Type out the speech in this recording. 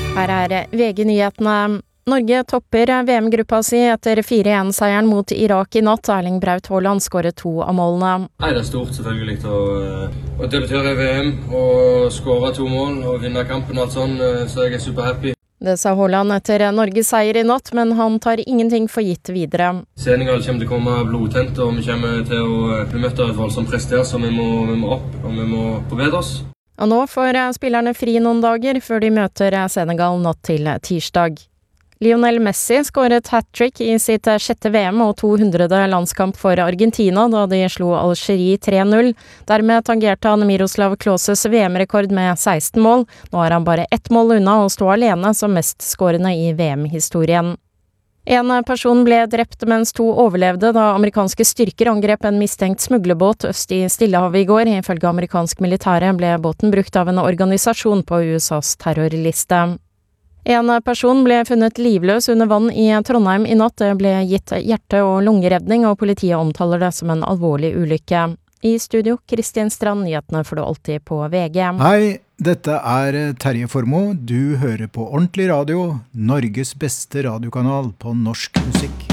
Her VG-nyhetene. Norge topper VM-gruppa si etter 4-1-seieren mot Irak i natt. Erling Braut Haaland skåret 2 av målene. Nei, det stort selvfølgelig å debutere i VM og skåre 2 mål og vinne kampen og alt sånn, så jeg superhappy. Det sa Haaland etter Norges seier i natt, men han tar ingenting for gitt videre. Senegal kommer til å komme blodtent, og vi kommer til å bli møtt av et voldsomt press der, så vi må opp, og vi må forbedre oss. Og nå får spillerne fri noen dager før de møter Senegal natt til tirsdag. Lionel Messi skåret hat-trick i sitt 6. VM og 200. landskamp for Argentina da de slo Algerie 3-0. Dermed tangerte han Miroslav Kloses VM-rekord med 16 mål. Nå har han bare 1 mål unna å stå alene som mest skårende i VM-historien. En person ble drept mens 2 overlevde da amerikanske styrker angrep en mistenkt smuglerbåt øst i Stillehavet i går. Ifølge amerikansk militære ble båten brukt av en organisasjon på USAs terrorliste. En person ble funnet livløs under vann i Trondheim i natt. Det ble gitt hjerte- og lungeredning, og politiet omtaler det som en alvorlig ulykke. I studio, Kristin Strand, nyhetene får du alltid på VG. Hei, dette Terje Formoe. Du hører på Ordentlig Radio, Norges beste radiokanal på norsk musikk.